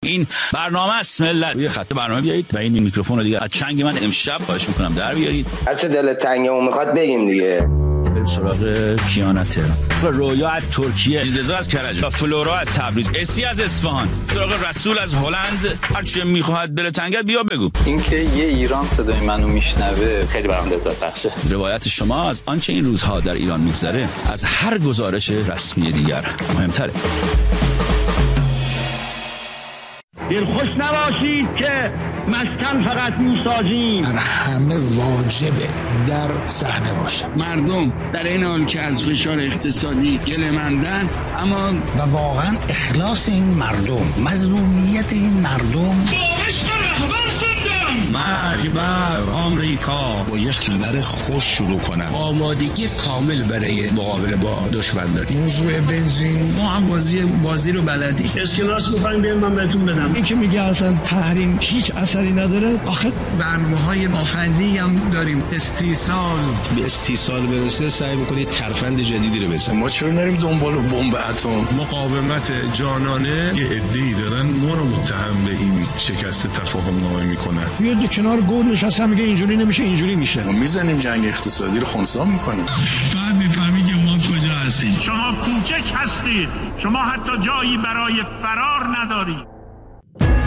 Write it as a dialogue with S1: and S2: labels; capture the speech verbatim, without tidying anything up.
S1: این برنامه است ملت. روی خط برنامه بیایید و این میکروفون رو دیگه از چنگ من امشب خواهش میکنم در بیارید.
S2: هر چه دلت تنگه میخواد بگیم دیگه.
S1: بریم سراغ کیانا تهران، رویا از ترکیه، رضا از کرج، فلورا از تبریز، اسی از اصفهان، سراغ رسول از هلند. هر چه میخواد دل تنگت بیا بگو.
S3: اینکه یه ایران صدای منو میشنوه خیلی برام لذت بخشه.
S1: روایت شما از آنچه این روزها در ایران میگذره از هر گزارش رسمی دیگر مهمتره.
S4: دلخوش نباشید که مسکن فقط میسازیم.
S5: بر همه واجبه در صحنه باشه.
S6: مردم در این حال که از فشار اقتصادی گله‌مندن، اما
S5: و واقعا اخلاص این مردم، مظلومیت این مردم.
S4: با عشق رهبر شدم.
S6: مرگ بر آمریکا.
S5: با یه خبر خوش شروع کنم.
S6: آمادگی کامل برای مقابله با دشمن داریم.
S5: موضوع بنزین،
S6: ما هم بازی بازی رو بلدی.
S4: اسکناس می‌خوایم بیاریم من بهتون بدم. این که میگه اصلا تحریم هیچ اثری نداره. آخه
S6: برنامه‌های مافندی هم داریم. استیصال
S7: به استیصال برسه سعی می‌کنید ترفند جدیدی رو بزنید.
S5: ما چرا نریم دنبال بمب اتم؟
S8: مقاومت جانانه یه عده‌ای دارن ما رو متهم به این شکست تفاهم نامه میکنن.
S4: یه کنار گل نشسته میگه اینجوری نمیشه اینجوری میشه.
S5: ما میزنیم جنگ اقتصادی رو خنثی میکنیم.
S6: بعد میفهمی که ما کجا هستیم.
S4: شما کوچک هستید. شما حتی جایی برای فرار ندارید.